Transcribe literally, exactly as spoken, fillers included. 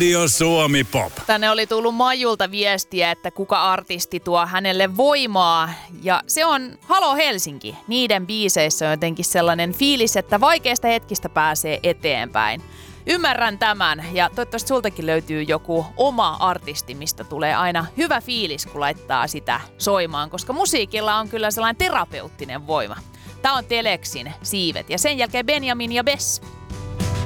Radio Suomi Pop. Tänne oli tullut Majulta viestiä, että kuka artisti tuo hänelle voimaa. Ja se on Halo Helsinki. Niiden biiseissä on jotenkin sellainen fiilis, että vaikeista hetkistä pääsee eteenpäin. Ymmärrän tämän ja toivottavasti sultakin löytyy joku oma artisti, mistä tulee aina hyvä fiilis, kun laittaa sitä soimaan, koska musiikilla on kyllä sellainen terapeuttinen voima. Tää on Teleksin Siivet ja sen jälkeen Benjamin ja Bess.